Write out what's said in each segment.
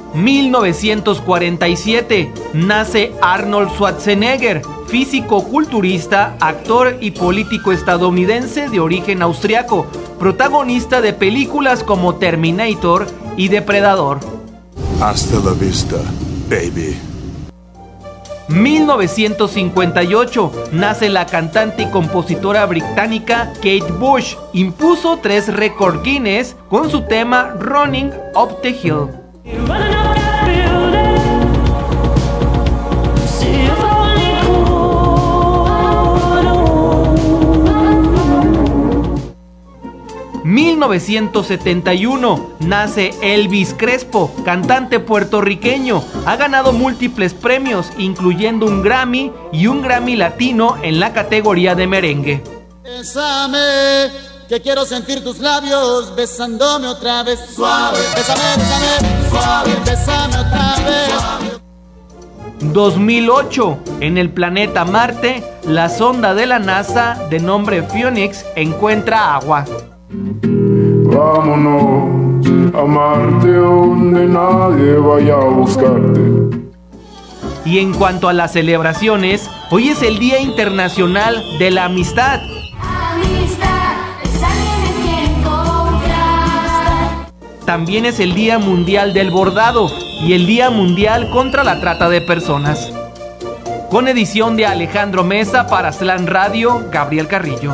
1947, nace Arnold Schwarzenegger, físico-culturista, actor y político estadounidense de origen austriaco, protagonista de películas como Terminator y Depredador. Hasta la vista, baby. 1958, nace la cantante y compositora británica Kate Bush. Impuso 3 récords Guinness con su tema Running Up the Hill. 1971, nace Elvis Crespo, cantante puertorriqueño. Ha ganado múltiples premios, incluyendo un Grammy y un Grammy Latino en la categoría de merengue. Bésame, que quiero sentir tus labios besándome otra vez. Suave, bésame, bésame, suave, bésame otra vez. 2008, en el planeta Marte, la sonda de la NASA de nombre Phoenix encuentra agua. Vámonos a Marte donde nadie vaya a buscarte. Y en cuanto a las celebraciones, hoy es el Día Internacional de la Amistad. También es el Día Mundial del Bordado y el Día Mundial contra la Trata de Personas. Con edición de Alejandro Mesa para Slam Radio, Gabriel Carrillo.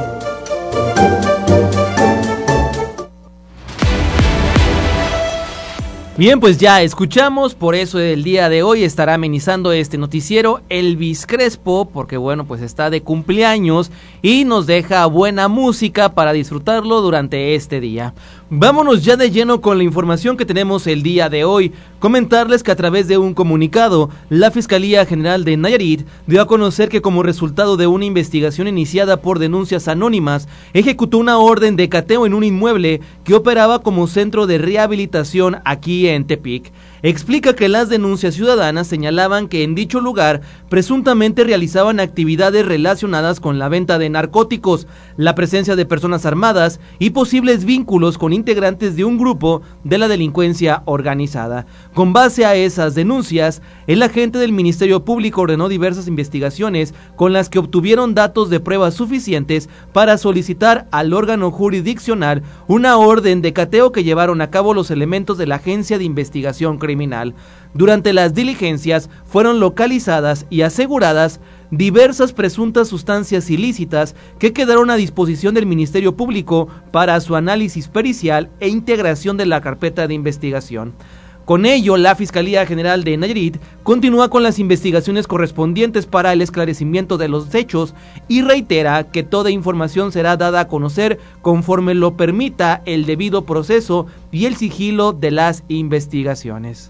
Bien, pues ya escuchamos, por eso el día de hoy estará amenizando este noticiero Elvis Crespo, porque bueno, pues está de cumpleaños y nos deja buena música para disfrutarlo durante este día. Vámonos ya de lleno con la información que tenemos el día de hoy. Comentarles que a través de un comunicado, la Fiscalía General de Nayarit dio a conocer que como resultado de una investigación iniciada por denuncias anónimas, ejecutó una orden de cateo en un inmueble que operaba como centro de rehabilitación aquí en Tepic. Explica que las denuncias ciudadanas señalaban que en dicho lugar presuntamente realizaban actividades relacionadas con la venta de narcóticos, la presencia de personas armadas y posibles vínculos con integrantes de un grupo de la delincuencia organizada. Con base a esas denuncias, el agente del Ministerio Público ordenó diversas investigaciones con las que obtuvieron datos de pruebas suficientes para solicitar al órgano jurisdiccional una orden de cateo que llevaron a cabo los elementos de la Agencia de Investigación Criminal. Durante las diligencias fueron localizadas y aseguradas diversas presuntas sustancias ilícitas que quedaron a disposición del Ministerio Público para su análisis pericial e integración de la carpeta de investigación. Con ello, la Fiscalía General de Nayarit continúa con las investigaciones correspondientes para el esclarecimiento de los hechos y reitera que toda información será dada a conocer conforme lo permita el debido proceso y el sigilo de las investigaciones.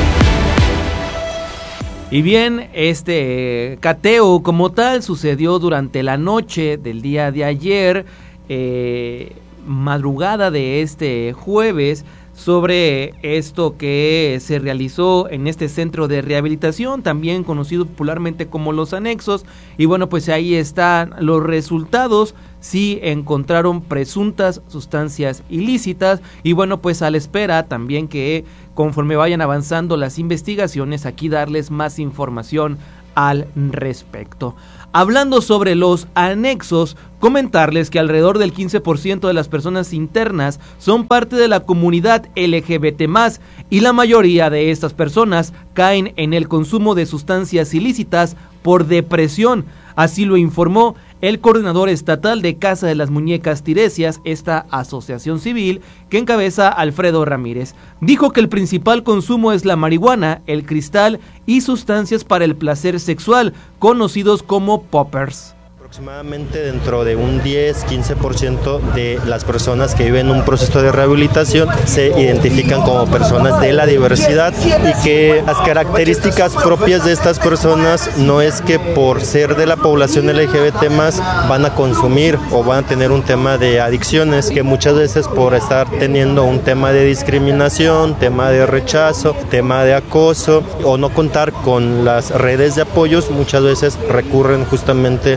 Y bien, este cateo como tal sucedió durante la noche del día de ayer, madrugada de este jueves, sobre esto que se realizó en este centro de rehabilitación, también conocido popularmente como Los Anexos, y bueno, pues ahí están los resultados. Sí encontraron presuntas sustancias ilícitas y bueno, pues a la espera también que conforme vayan avanzando las investigaciones, aquí darles más información al respecto. Hablando sobre los anexos, comentarles que alrededor del 15% de las personas internas son parte de la comunidad LGBT+, y la mayoría de estas personas caen en el consumo de sustancias ilícitas por depresión. Así lo informó el coordinador estatal de Casa de las Muñecas Tiresias, esta asociación civil que encabeza Alfredo Ramírez. Dijo que el principal consumo es la marihuana, el cristal y sustancias para el placer sexual, conocidos como poppers. Aproximadamente dentro de un 10-15% de las personas que viven un proceso de rehabilitación se identifican como personas de la diversidad, y que las características propias de estas personas no es que por ser de la población LGBT más van a consumir o van a tener un tema de adicciones, que muchas veces por estar teniendo un tema de discriminación, tema de rechazo, tema de acoso o no contar con las redes de apoyos, muchas veces recurren justamente a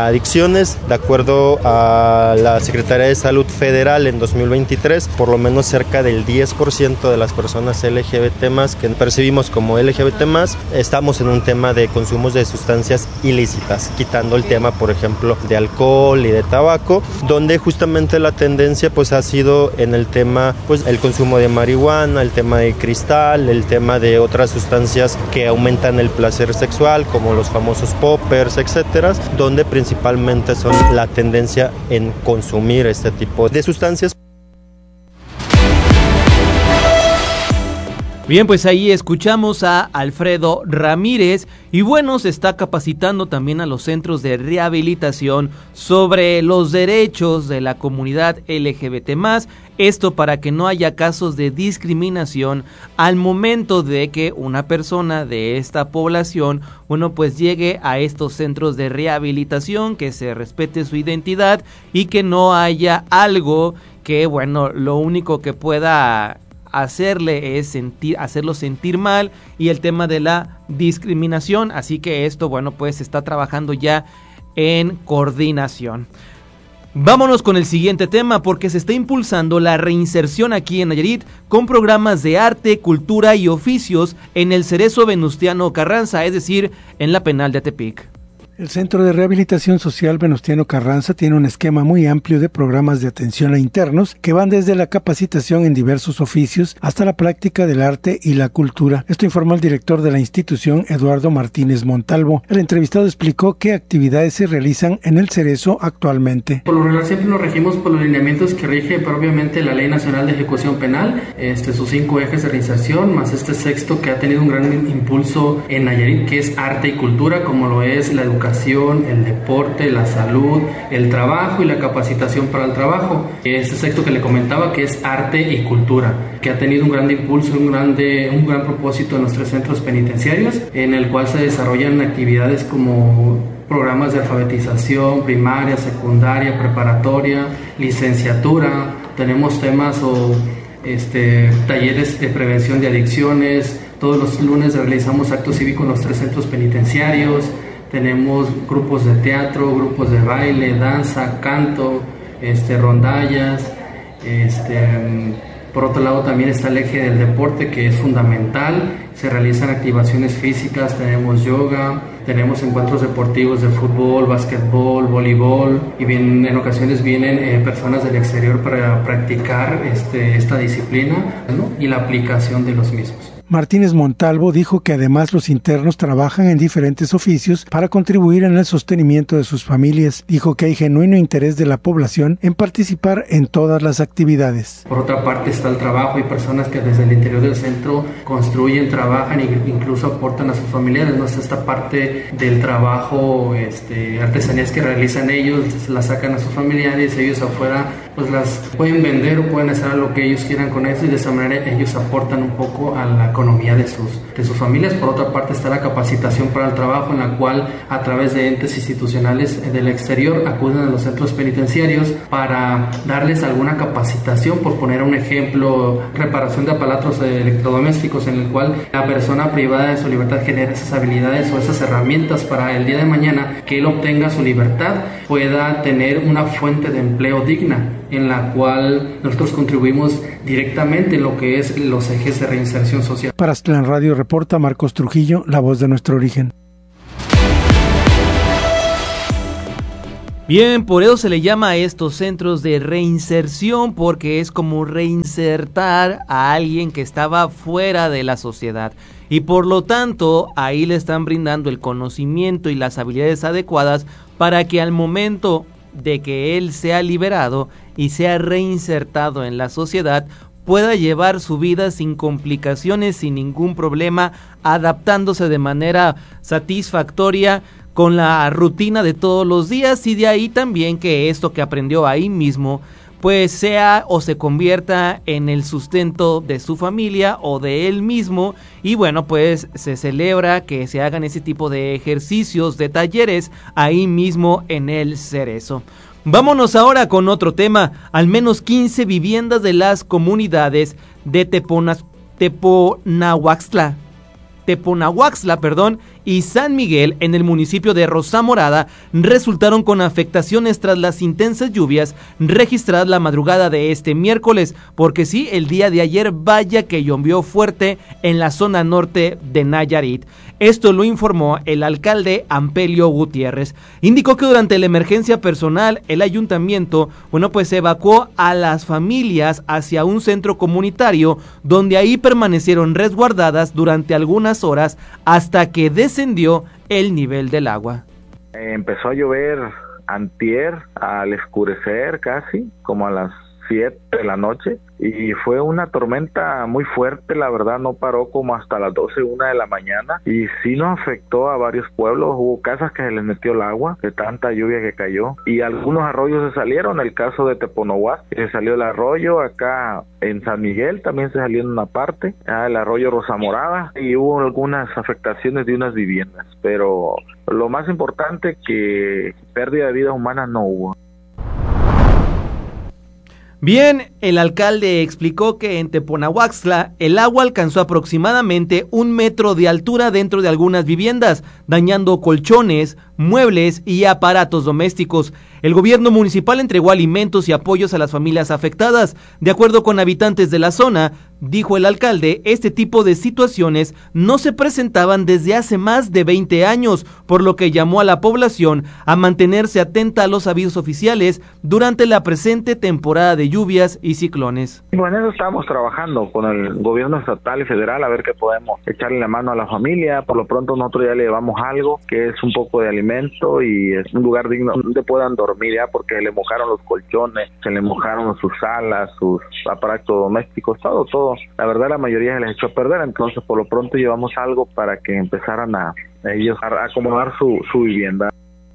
a adicciones. De acuerdo a la Secretaría de Salud Federal, en 2023, por lo menos cerca del 10% de las personas LGBT+, que percibimos como LGBT+, estamos en un tema de consumos de sustancias ilícitas, quitando el tema, por ejemplo, de alcohol y de tabaco, donde justamente la tendencia pues ha sido en el tema, pues el consumo de marihuana, el tema de cristal, el tema de otras sustancias que aumentan el placer sexual, como los famosos poppers, etcétera, donde principalmente son la tendencia en consumir este tipo de sustancias. Bien, pues ahí escuchamos a Alfredo Ramírez y bueno, se está capacitando también a los centros de rehabilitación sobre los derechos de la comunidad LGBT+, esto para que no haya casos de discriminación al momento de que una persona de esta población, bueno, pues llegue a estos centros de rehabilitación, que se respete su identidad y que no haya algo que, bueno, lo único que pueda hacerle es hacerlo sentir mal, y el tema de la discriminación, así que esto, bueno, pues se está trabajando ya en coordinación. Vámonos con el siguiente tema, porque se está impulsando la reinserción aquí en Nayarit con programas de arte, cultura y oficios en el Cerezo Venustiano Carranza, es decir, en la penal de Tepic. El Centro de Rehabilitación Social Venustiano Carranza tiene un esquema muy amplio de programas de atención a internos que van desde la capacitación en diversos oficios hasta la práctica del arte y la cultura. Esto informó el director de la institución, Eduardo Martínez Montalvo. El entrevistado explicó qué actividades se realizan en el Cerezo actualmente. Por lo general siempre nos regimos por los lineamientos que rige propiamente la Ley Nacional de Ejecución Penal, sus 5 ejes de reinserción, más este sexto que ha tenido un gran impulso en Nayarit, que es arte y cultura, como lo es la educación, el deporte, la salud, el trabajo y la capacitación para el trabajo. Este sexto que le comentaba, que es arte y cultura, que ha tenido un gran impulso, un gran propósito en los 3 centros penitenciarios, en el cual se desarrollan actividades como programas de alfabetización, primaria, secundaria, preparatoria, licenciatura. Tenemos temas o talleres de prevención de adicciones. Todos los lunes realizamos actos cívicos en los 3 centros penitenciarios. Tenemos grupos de teatro, grupos de baile, danza, canto, rondallas. Por otro lado también está el eje del deporte, que es fundamental. Se realizan activaciones físicas, tenemos yoga, tenemos encuentros deportivos de fútbol, básquetbol, voleibol, y bien, en ocasiones vienen personas del exterior para practicar esta disciplina, ¿no? Y la aplicación de los mismos. Martínez Montalvo dijo que además los internos trabajan en diferentes oficios para contribuir en el sostenimiento de sus familias. Dijo que hay genuino interés de la población en participar en todas las actividades. Por otra parte está el trabajo. Hay personas que desde el interior del centro construyen, trabajan e incluso aportan a sus familiares. ¿No? Esta parte del trabajo, artesanías que realizan ellos, las sacan a sus familiares, ellos afuera pues las pueden vender o pueden hacer lo que ellos quieran con eso, y de esa manera ellos aportan un poco a la economía de sus familias. Por otra parte está la capacitación para el trabajo, en la cual a través de entes institucionales del exterior acuden a los centros penitenciarios para darles alguna capacitación. Por poner un ejemplo, reparación de aparatos electrodomésticos, en el cual la persona privada de su libertad genera esas habilidades o esas herramientas para el día de mañana que él obtenga su libertad, pueda tener una fuente de empleo digna, en la cual nosotros contribuimos directamente en lo que es los ejes de reinserción social. Para Aztlán Radio reporta Marcos Trujillo, la voz de nuestro origen. Bien, por eso se le llama a estos centros de reinserción, porque es como reinsertar a alguien que estaba fuera de la sociedad. Y por lo tanto, ahí le están brindando el conocimiento y las habilidades adecuadas para que al momento de que él sea liberado y sea reinsertado en la sociedad, pueda llevar su vida sin complicaciones, sin ningún problema, adaptándose de manera satisfactoria con la rutina de todos los días, y de ahí también que esto que aprendió ahí mismo pues sea o se convierta en el sustento de su familia o de él mismo. Y bueno, pues se celebra que se hagan ese tipo de ejercicios, de talleres ahí mismo en el Cerezo. Vámonos ahora con otro tema. Al menos 15 viviendas de las comunidades de Teponahuaxtla, y San Miguel, en el municipio de Rosa Morada, resultaron con afectaciones tras las intensas lluvias registradas la madrugada de este miércoles, porque sí, el día de ayer vaya que llovió fuerte en la zona norte de Nayarit. Esto lo informó el alcalde Ampelio Gutiérrez. Indicó que durante la emergencia personal, el ayuntamiento, pues evacuó a las familias hacia un centro comunitario, donde ahí permanecieron resguardadas durante algunas horas hasta que descendió el nivel del agua. Empezó a llover antier, al escurecer casi, como a las 7 de la noche, y fue una tormenta muy fuerte, la verdad no paró como hasta las 12, 1 de la mañana, y sí nos afectó a varios pueblos. Hubo casas que se les metió el agua de tanta lluvia que cayó, y algunos arroyos se salieron. El caso de Teponohuac, se salió el arroyo. Acá en San Miguel también se salió en una parte, el arroyo Rosa Morada, y hubo algunas afectaciones de unas viviendas, pero lo más importante que pérdida de vidas humanas no hubo. Bien, el alcalde explicó que en Teponahuaxtla el agua alcanzó aproximadamente 1 metro de altura dentro de algunas viviendas, dañando colchones, muebles y aparatos domésticos. El gobierno municipal entregó alimentos y apoyos a las familias afectadas. De acuerdo con habitantes de la zona, dijo el alcalde, este tipo de situaciones no se presentaban desde hace más de 20 años, por lo que llamó a la población a mantenerse atenta a los avisos oficiales durante la presente temporada de lluvias y ciclones. Bueno, eso estamos trabajando con el gobierno estatal y federal a ver qué podemos echarle la mano a la familia. Por lo pronto nosotros ya le llevamos algo, que es un poco de alimento y es un lugar digno donde puedan dormir, ya, porque le mojaron los colchones, se le mojaron sus salas, sus aparatos domésticos, todo. La verdad la mayoría se les echó a perder, entonces por lo pronto llevamos algo para que empezaran a ellos a acomodar su vivienda.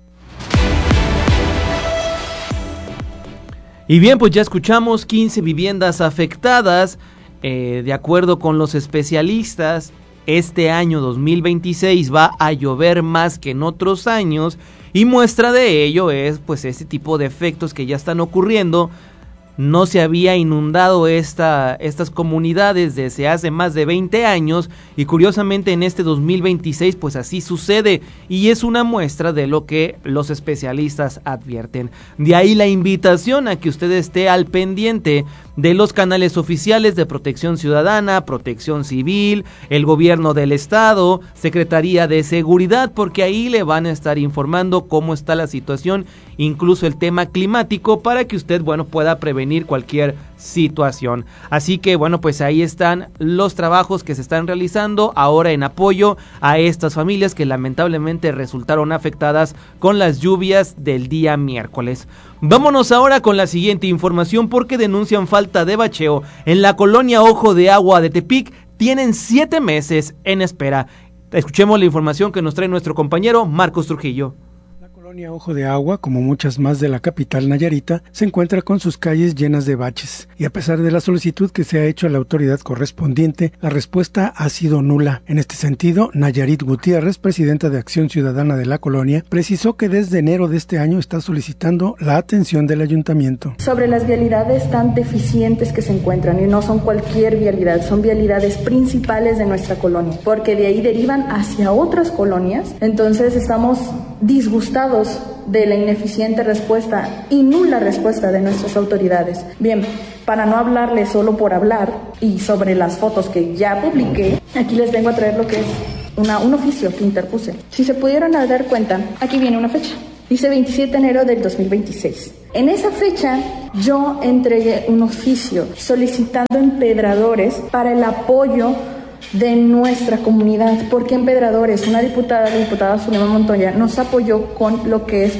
Y bien, pues ya escuchamos 15 viviendas afectadas. De acuerdo con los especialistas, este año 2026 va a llover más que en otros años, y muestra de ello es pues este tipo de efectos que ya están ocurriendo. No se había inundado estas comunidades desde hace más de 20 años, y curiosamente en este 2026 pues así sucede, y es una muestra de lo que los especialistas advierten. De ahí la invitación a que usted esté al pendiente de los canales oficiales de Protección Ciudadana, Protección Civil, el gobierno del estado, Secretaría de Seguridad, porque ahí le van a estar informando cómo está la situación, incluso el tema climático, para que usted pueda prevenir cualquier situación. Así que pues ahí están los trabajos que se están realizando ahora en apoyo a estas familias que lamentablemente resultaron afectadas con las lluvias del día miércoles. Vámonos ahora con la siguiente información, porque denuncian falta de bacheo en la colonia Ojo de Agua de Tepic. Tienen 7 meses en espera. Escuchemos la información que nos trae nuestro compañero Marcos Trujillo. La colonia Ojo de Agua, como muchas más de la capital nayarita, se encuentra con sus calles llenas de baches, y a pesar de la solicitud que se ha hecho a la autoridad correspondiente, la respuesta ha sido nula. En este sentido, Nayarit Gutiérrez, presidenta de Acción Ciudadana de la colonia, precisó que desde enero de este año está solicitando la atención del ayuntamiento. Sobre las vialidades tan deficientes que se encuentran, y no son cualquier vialidad, son vialidades principales de nuestra colonia, porque de ahí derivan hacia otras colonias. Entonces estamos disgustados de la ineficiente respuesta y nula respuesta de nuestras autoridades. Bien, para no hablarles solo por hablar y sobre las fotos que ya publiqué, aquí les vengo a traer lo que es un oficio que interpuse. Si se pudieron dar cuenta, aquí viene una fecha. Dice 27 de enero del 2026. En esa fecha yo entregué un oficio solicitando empedradores para el apoyo de nuestra comunidad, porque Empedradores, una diputada, la diputada Zulema Montoya, nos apoyó con lo que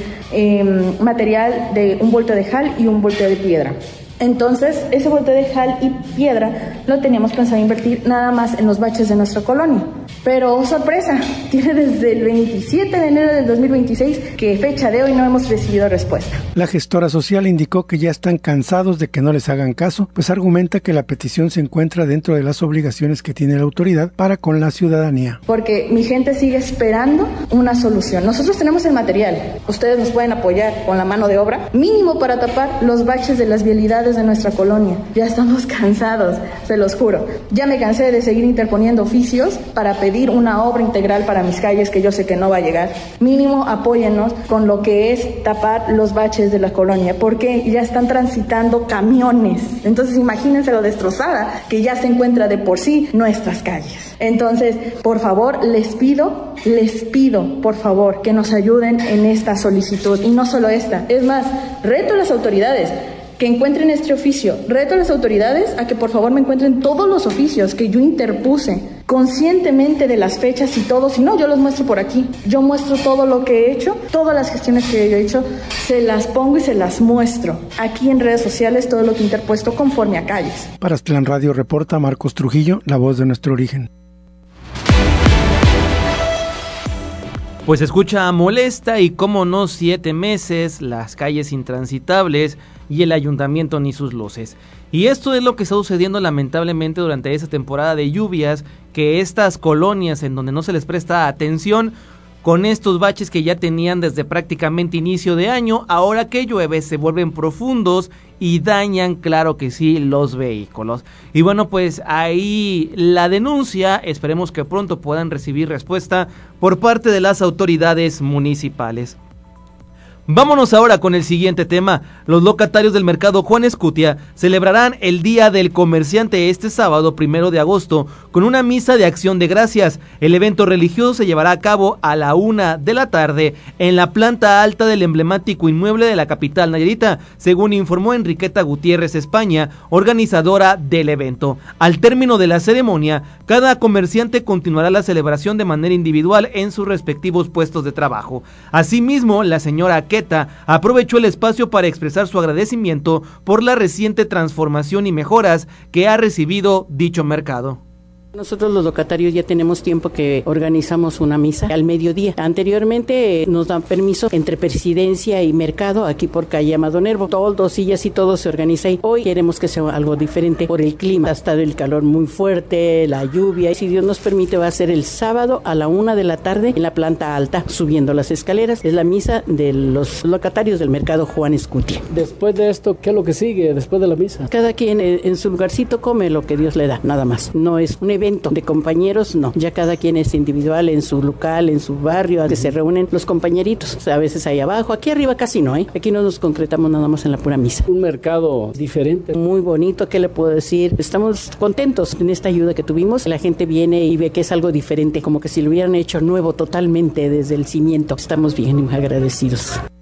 es material de un volteo de jal y un volteo de piedra. Entonces, ese volteo de jal y piedra lo teníamos pensado invertir nada más en los baches de nuestra colonia. Pero, oh sorpresa, tiene desde el 27 de enero del 2026 que fecha de hoy no hemos recibido respuesta. La gestora social indicó que ya están cansados de que no les hagan caso, pues argumenta que la petición se encuentra dentro de las obligaciones que tiene la autoridad para con la ciudadanía. Porque mi gente sigue esperando una solución. Nosotros tenemos el material, ustedes nos pueden apoyar con la mano de obra, mínimo para tapar los baches de las vialidades de nuestra colonia. Ya estamos cansados, se los juro. Ya me cansé de seguir interponiendo oficios para pedir pedir una obra integral para mis calles, que yo sé que no va a llegar. Mínimo apóyennos con lo que es tapar los baches de la colonia, porque ya están transitando camiones. Entonces imagínense lo destrozada que ya se encuentra de por sí nuestras calles. Entonces, por favor, les pido, por favor, que nos ayuden en esta solicitud. Y no solo esta, es más, reto a las autoridades que encuentren este oficio. Reto a las autoridades a que por favor me encuentren todos los oficios que yo interpuse, conscientemente de las fechas y todo. Si no, yo los muestro por aquí. Yo muestro todo lo que he hecho, todas las gestiones que yo he hecho, se las pongo y se las muestro aquí en redes sociales, todo lo que he interpuesto conforme a calles. Para Aztlán Radio reporta Marcos Trujillo, la voz de nuestro origen. Pues escucha molesta y cómo no, 7 meses, las calles intransitables y el ayuntamiento ni sus luces. Y esto es lo que está sucediendo lamentablemente durante esta temporada de lluvias, que estas colonias en donde no se les presta atención, con estos baches que ya tenían desde prácticamente inicio de año, ahora que llueve se vuelven profundos y dañan, claro que sí, los vehículos. Y bueno, pues ahí la denuncia, esperemos que pronto puedan recibir respuesta por parte de las autoridades municipales. Vámonos ahora con el siguiente tema. Los locatarios del mercado Juan Escutia celebrarán el Día del Comerciante este sábado 1 de agosto con una misa de acción de gracias. El evento religioso se llevará a cabo a la 1 de la tarde en la planta alta del emblemático inmueble de la capital nayarita, según informó Enriqueta Gutiérrez España, organizadora del evento. Al término de la ceremonia, cada comerciante continuará la celebración de manera individual en sus respectivos puestos de trabajo. Asimismo, la señora aprovechó el espacio para expresar su agradecimiento por la reciente transformación y mejoras que ha recibido dicho mercado. Nosotros los locatarios ya tenemos tiempo que organizamos una misa al mediodía. Anteriormente nos dan permiso entre presidencia y mercado aquí por calle Amado Nervo. Todos sillas y todo se organiza ahí. Hoy queremos que sea algo diferente por el clima. Ha estado el calor muy fuerte, la lluvia. Y si Dios nos permite va a ser el sábado a la 1 de la tarde en la planta alta, subiendo las escaleras. Es la misa de los locatarios del mercado Juan Escutia. Después de esto, ¿qué es lo que sigue después de la misa? Cada quien en su lugarcito come lo que Dios le da, nada más. No es un evento de compañeros, no, ya cada quien es individual en su local, en su barrio, que se reúnen los compañeritos, o sea, a veces ahí abajo, aquí arriba casi no, aquí no nos concretamos nada más en la pura misa. Un mercado diferente. Muy bonito, ¿qué le puedo decir? Estamos contentos en esta ayuda que tuvimos, la gente viene y ve que es algo diferente, como que si lo hubieran hecho nuevo totalmente desde el cimiento. Estamos bien agradecidos.